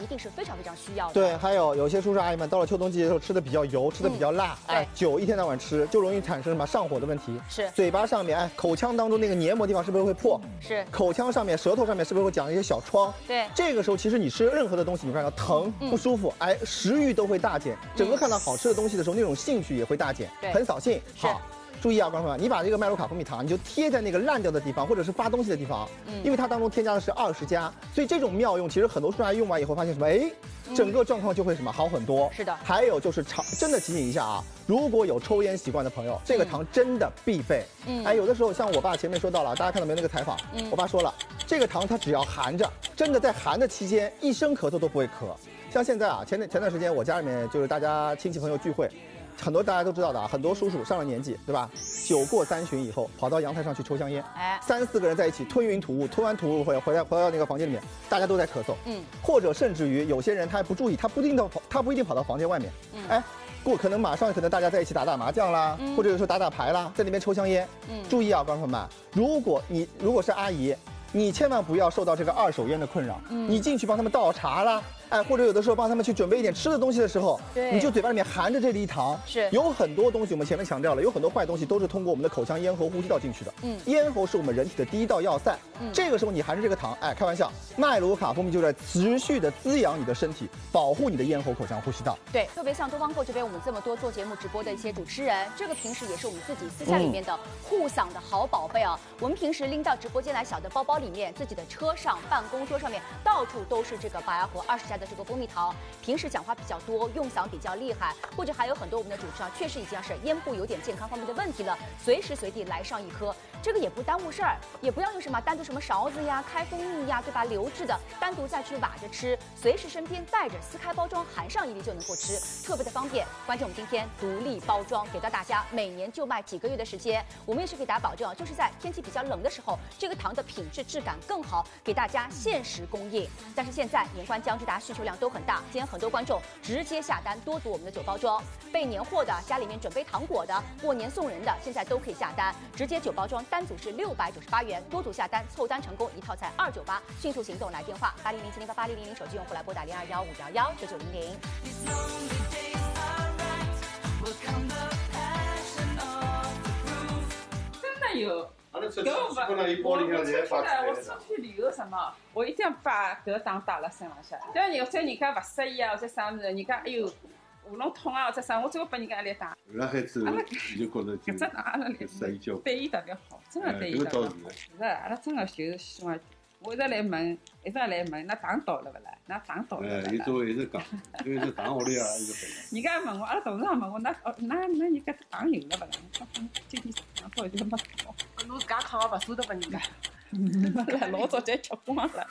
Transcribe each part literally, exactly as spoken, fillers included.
一定是非常非常需要的。 对，还有有些叔叔阿姨们到了秋冬季节的时候吃的比较油，吃的比较辣， 嗯、 哎，酒一天到晚吃就容易产生什么上火的问题。 是， 嘴巴上面哎，口腔当中那个黏膜地方是不是会破？ 是，口腔上面、舌头上面是不是会长一些小疮？ 对，这个时候其实你吃任何的东西，你看到疼、不舒服，哎，食欲都会大减，整个看到好吃的东西的时候，那种兴趣也会大减，很扫兴。好。注意啊，观众朋友们，你把这个麦卢卡蜂蜜糖，你就贴在那个烂掉的地方，或者是发东西的地方，嗯，因为它当中添加的是二十加，所以这种妙用，其实很多叔叔阿姨用完以后发现什么？哎，整个状况就会什么好很多。 是的。 还有就是常真的提醒一下啊，如果有抽烟习惯的朋友，这个糖真的必备。嗯，哎，有的时候像我爸前面说到了，大家看到没有那个采访？嗯，我爸说了，这个糖它只要含着，真的在含的期间，一声咳嗽都不会咳。像现在啊，前前段时间我家里面就是大家亲戚朋友聚会。很多大家都知道的啊，很多叔叔上了年纪，对吧？酒过三巡以后，跑到阳台上去抽香烟，哎，三四个人在一起吞云吐雾，吞完吐雾回回来回到那个房间里面，大家都在咳嗽，嗯，或者甚至于有些人他还不注意，他不一定到他不一定跑到房间外面，嗯，哎，过可能马上可能大家在一起打打麻将啦，嗯、或者有时候打打牌啦，在那边抽香烟，嗯，注意啊，观众朋友们，如果你如果是阿姨，你千万不要受到这个二手烟的困扰，嗯，你进去帮他们倒茶啦。哎，或者有的时候帮他们去准备一点吃的东西的时候，你就嘴巴里面含着这粒糖，是有很多东西，我们前面强调了，有很多坏东西都是通过我们的口腔、咽喉、呼吸道进去的。嗯，咽喉是我们人体的第一道要塞。嗯，这个时候你含着这个糖，哎，开玩笑，麦卢卡蜂蜜就在持续的滋养你的身体，保护你的咽喉、口腔、呼吸道。 对，特别像东方购这边，我们这么多做节目直播的一些主持人，这个平时也是我们自己私下里面的护嗓的好宝贝啊。我们平时拎到直播间来，小的包包里面、自己的车上、办公桌上面，到处都是这个拔牙盒二十加的这个蜂蜜糖。平时讲话比较多，用嗓比较厉害，或者还有很多我们的主持啊，确实已经是咽部有点健康方面的问题了，随时随地来上一颗，这个也不耽误事儿，也不要用什么单独什么勺子呀、开蜂蜜呀，对吧？流质的单独再去挖着吃，随时身边带着，撕开包装含上一粒就能够吃，特别的方便。关键我们今天独立包装给到大家，每年就卖几个月的时间，我们也是给大家保证，就是在天气比较冷的时候，这个糖的品质质感更好，给大家限时供应。但是现在年关将至，大家需求量都很大。今天很多观众直接下单多组我们的酒包装，备年货的、家里面准备糖果的、过年送人的，现在都可以下单。直接酒包装单组是六百九十八元，多组下单凑单成功，一套才二九八。迅速行动，来电话八零零七零八八零零零，手机用户来拨打零二幺五幺幺九九零零。 真的有。搿我我我出去了，我出去旅游什么，我一定要把搿糖带辣身浪向。像有些人家勿适意啊，或者啥物事，人家哎哟喉咙痛啊，或者啥，我最后拨人家一粒糖。 那孩子就觉得搿只糖阿拉适意交对伊特别好，真的对伊特别好。是，阿拉真的就是希望。我一直来问，一直来问，那糖到了勿啦？那糖到了勿啦？ 哎，伊做一直讲，因为是糖屋里啊，伊就回来。 人家问我，阿拉同事也问我，那哦，那那人家糖有了勿啦？我讲今天糖到就没到。 侬自家扛也勿舍得拨人家， 没了，老早就吃光了。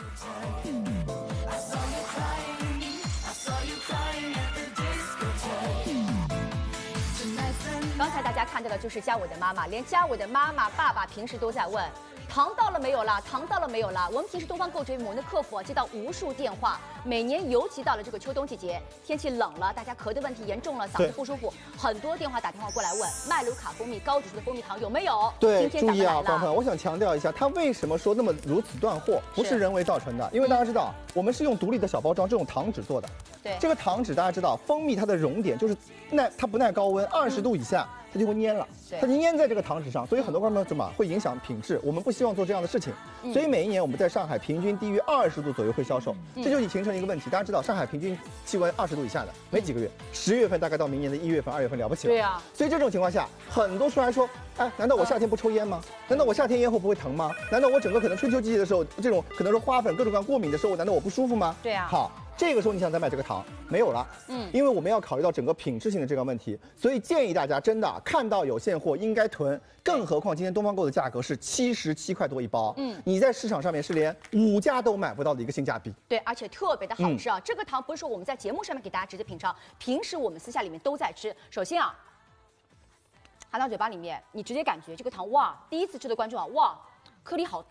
刚才大家看到的就是嘉伟的妈妈，连嘉伟的妈妈、爸爸平时都在问。糖到了没有啦？糖到了没有啦？我们平时东方购这边我们的客服啊接到无数电话，每年尤其到了这个秋冬季节，天气冷了，大家咳的问题严重了，嗓子不舒服，很多电话打电话过来问麦卢卡蜂蜜高指数的蜂蜜糖有没有？ 对， 今天注意啊，朋友们，我想强调一下，它为什么说那么如此断货，不是人为造成的，因为大家知道，我们是用独立的小包装这种糖纸做的。 对， 这个糖纸大家知道，蜂蜜它的熔点就是耐，它不耐高温，二十度以下。它就会粘了，它就粘在这个糖纸上，所以很多观众怎么会影响品质？我们不希望做这样的事情，所以每一年我们在上海平均低于二十度左右会销售，这就形成一个问题。大家知道，上海平均气温二十度以下的没几个月，十月份大概到明年的一月份、二月份了不起了。 对呀， 所以这种情况下，很多叔还说，哎，难道我夏天不抽烟吗？难道我夏天咽喉不会疼吗？难道我整个可能春秋季节的时候，这种可能是花粉各种各样过敏的时候，难道我不舒服吗？ 对呀。 好。这个时候你想再买这个糖没有了，嗯，因为我们要考虑到整个品质性的这个问题，所以建议大家真的看到有现货应该囤，更何况今天东方购的价格是七十七块多一包，嗯，你在市场上面是连五家都买不到的一个性价比， 对，而且特别的好吃啊！嗯、这个糖不是说我们在节目上面给大家直接品尝，平时我们私下里面都在吃。首先啊，含到嘴巴里面，你直接感觉这个糖哇，第一次吃的观众啊，哇，颗粒好大。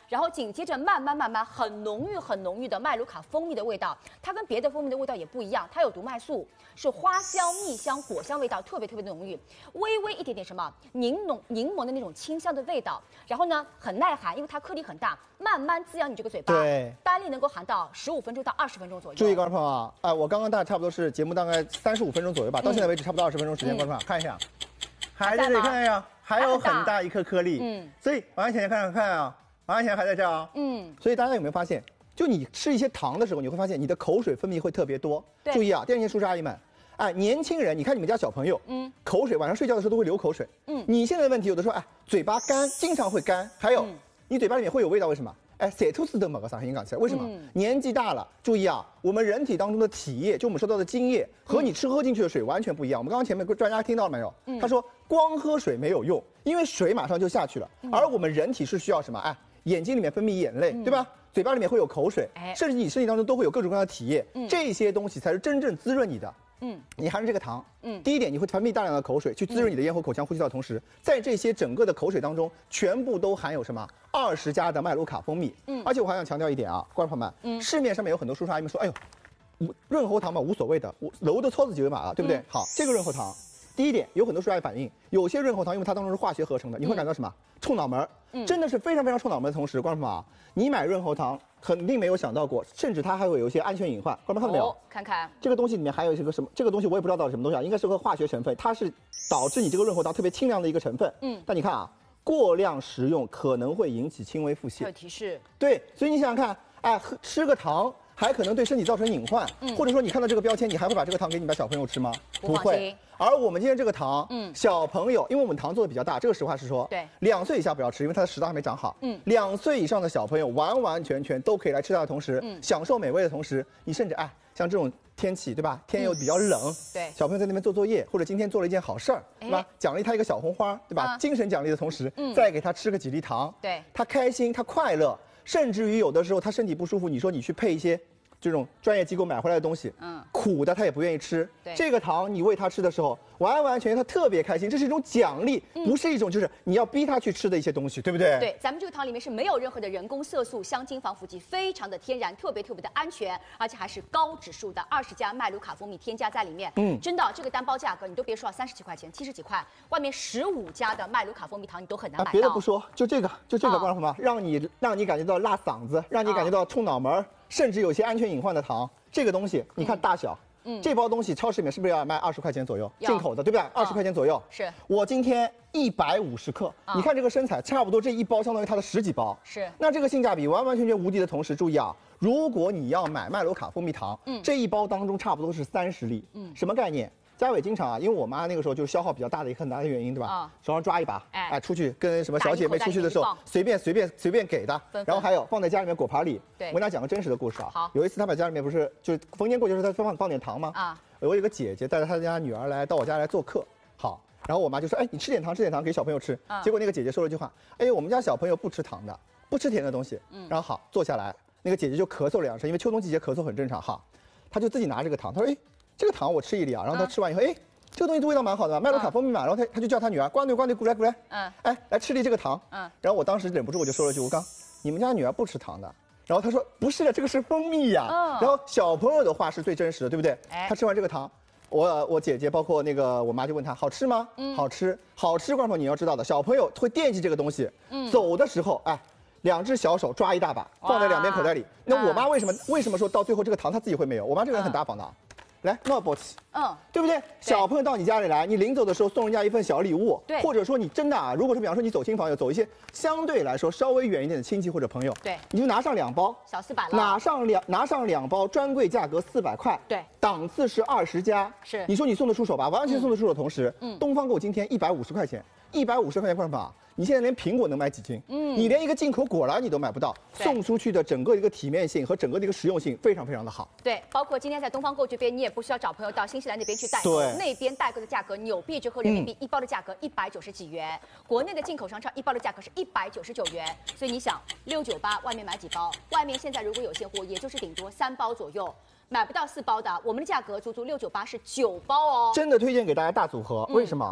然后紧接着慢慢慢慢很浓郁很浓郁的麦卢卡蜂蜜的味道，它跟别的蜂蜜的味道也不一样，它有毒麦素，是花香、蜜香、果香味道特别特别的浓郁，微微一点点什么柠檬柠檬的那种清香的味道，然后呢很耐寒，因为它颗粒很大，慢慢滋养你这个嘴巴， 对， 单粒能够含到十五分钟到二十分钟左右。 注意，观众朋友啊，哎，我刚刚大概差不多是节目大概三十五分钟左右吧，到现在为止差不多二十分钟时间，观众朋友看一下，还在这里看一下，还有很大一颗颗粒，嗯，所以王安前看看看啊，王安前还在这儿啊，嗯，所以大家有没有发现，就你吃一些糖的时候，你会发现你的口水分泌会特别多。注意啊，电视前叔叔阿姨们，哎，年轻人，你看你们家小朋友，嗯，口水晚上睡觉的时候都会流口水，嗯，你现在的问题有的时候哎，嘴巴干，经常会干，还有、嗯、你嘴巴里面会有味道，为什么？哎，塞吐司的某个啥音港起来，为什么？嗯、年纪大了，注意啊，我们人体当中的体液，就我们说到的津液，和你吃喝进去的水完全不一样。我们刚刚前面专家听到了没有？嗯、他说光喝水没有用，因为水马上就下去了，嗯、而我们人体是需要什么？哎，眼睛里面分泌眼泪，嗯、对吧？嘴巴里面会有口水，哎、甚至你身体当中都会有各种各样的体液，嗯、这些东西才是真正滋润你的。嗯，你含着这个糖，嗯，第一点你会分泌大量的口水去滋润你的咽喉、口腔、呼吸道的同时，在这些整个的口水当中，全部都含有什么？二十加的麦卢卡蜂蜜。嗯，而且我还想强调一点啊，观众朋友们，嗯，市面上面有很多叔叔阿姨们说，哎呦，润喉糖嘛无所谓的，我楼的操子几维码啊，对不对？嗯、好，这个润喉糖。第一点，有很多叔叔阿姨反映，有些润喉糖因为它当中是化学合成的，你会感到什么？冲脑门，嗯、真的是非常非常冲脑门的同时，观众朋友啊，你买润喉糖肯定没有想到过，甚至它还会有一些安全隐患。观众看到没有？ 哦、看看这个东西里面还有一个什么？这个东西我也不知道到底什么东西啊，应该是个化学成分，它是导致你这个润喉糖特别清凉的一个成分。嗯，但你看啊，过量食用可能会引起轻微腹泻。 有提示。对， 所以你想想看，哎，吃个糖。还可能对身体造成隐患，嗯、或者说你看到这个标签，你还会把这个糖给你的小朋友吃吗？ 不会。 而我们今天这个糖，嗯，小朋友，因为我们糖做的比较大，这个实话实说， 对， 两岁以下不要吃，因为它的食道还没长好，嗯，两岁以上的小朋友完完全全都可以来吃它的同时，嗯，享受美味的同时，你甚至哎，像这种天气对吧？天又比较冷，嗯、 对， 小朋友在那边做作业，或者今天做了一件好事儿，对吧？奖励他一个小红花，对吧？啊、精神奖励的同时，嗯，再给他吃个几粒糖， 对， 他开心，他快乐，甚至于有的时候他身体不舒服，你说你去配一些。这种专业机构买回来的东西，嗯，苦的他也不愿意吃。 对， 这个糖你喂他吃的时候，完完全全他特别开心，这是一种奖励，嗯、不是一种就是你要逼他去吃的一些东西，对不对？ 对，咱们这个糖里面是没有任何的人工色素、香精、防腐剂，非常的天然，特别特别的安全，而且还是高指数的二十加麦卢卡蜂蜜添加在里面。嗯，真的，这个单包价格你都别说三十几块钱、七十几块，外面十五加的麦卢卡蜂蜜糖你都很难买到。 啊、别的不说，就这个，就这个，观众朋友们，让你让你感觉到辣嗓子，让你感觉到冲脑门。啊甚至有些安全隐患的糖，这个东西你看大小，嗯，这包东西超市里面是不是要卖二十块钱左右？进口的对不对？二十块钱左右。 是。 我今天一百五十克，你看这个身材，差不多这一包相当于它的十几包。 是。 那这个性价比完完全全无敌的同时，注意啊，如果你要买麦卢卡蜂蜜糖，嗯，这一包当中差不多是三十粒，嗯，什么概念？嘉伟经常啊，因为我妈那个时候就是消耗比较大的一个很大的原因，对吧？啊、手上抓一把，哎，哎，出去跟什么小姐妹出去的时候，随便随便随便给的，分分然后还有放在家里面果盘里。对，我跟大家讲个真实的故事啊。好，有一次她把家里面不是就是逢年过节时候她放放点糖吗？啊，我有个姐姐带着她家女儿来到我家来做客，好，然后我妈就说，哎，你吃点糖，吃点糖给小朋友吃。啊、结果那个姐姐说了一句话，哎，我们家小朋友不吃糖的，不吃甜的东西。嗯，然后好坐下来，那个姐姐就咳嗽了两声，因为秋冬季节咳嗽很正常哈，她就自己拿这个糖，她说，哎，这个糖我吃一粒啊，然后她吃完以后，哎。这个东西味道蛮好的，麦卢卡蜂蜜嘛，然后他他就叫他女儿，乖女乖女，过来过来，嗯，哎，来吃粒这个糖，嗯，然后我当时忍不住我就说了句，我刚，你们家女儿不吃糖的，然后他说不是的，这个是蜂蜜呀，嗯，然后小朋友的话是最真实的，对不对？哎，他吃完这个糖，我我姐姐包括那个我妈就问他好吃吗？嗯，好吃，好吃，观众你要知道的，小朋友会惦记这个东西，嗯，走的时候，哎。两只小手抓一大把，放在两边口袋里。那我妈为什么为什么说到最后这个糖她自己会没有？我妈这个人很大方的啊。来，那不起，嗯，对不对？小朋友到你家里来，你临走的时候送人家一份小礼物，对，或者说你真的啊，如果说比方说你走亲访友，走一些相对来说稍微远一点的亲戚或者朋友，对，你就拿上两包， 小四百了， 拿上两拿上两包，专柜价格四百块， 对， 档次是二十加， 是， 你说你送得出手吧？完完全送得出手的同时，嗯，东方购今天一百五十块钱，一百五十块钱办法。你现在连苹果能买几斤？嗯，你连一个进口果篮你都买不到，送出去的整个一个体面性和整个的一个实用性非常非常的好。 对，包括今天在东方购这边，你也不需要找朋友到新西兰那边去代购，那边代购的价格纽币折合人民币一包的价格一百九十几元，国内的进口商超一包的价格是一百九十九元，所以你想六九八外面买几包？外面现在如果有现货，也就是顶多三包左右。买不到四包的，我们的价格足足六九八是九包哦。 真的推荐给大家大组合，为什么？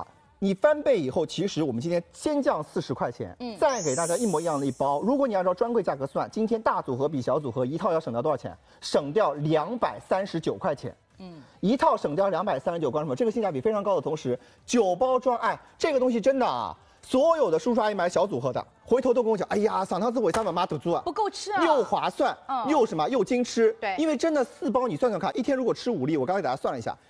你翻倍以后，其实我们今天先降四十块钱，嗯，再给大家一模一样的一包。如果你按照专柜价格算，今天大组合比小组合一套要省掉多少钱？省掉两百三十九块钱。嗯，一套省掉两百三十九，观众朋友，这个性价比非常高的同时，九包装，哎，这个东西真的啊，所有的叔叔阿姨买小组合的，回头都跟我讲，哎呀，上趟子为啥妈肚子啊？ 不够吃啊， 又划算，嗯，又什么又精吃， 对， 因为真的四包你算算看，一天如果吃五粒，我刚才给大家算了一下，